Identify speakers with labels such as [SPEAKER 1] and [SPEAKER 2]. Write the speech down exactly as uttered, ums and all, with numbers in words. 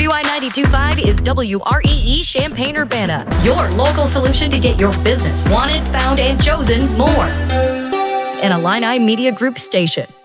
[SPEAKER 1] W I ninety-two point five is W R E E Champaign-Urbana, your local solution to get your business wanted, found, and chosen more. An Illini Media Group station.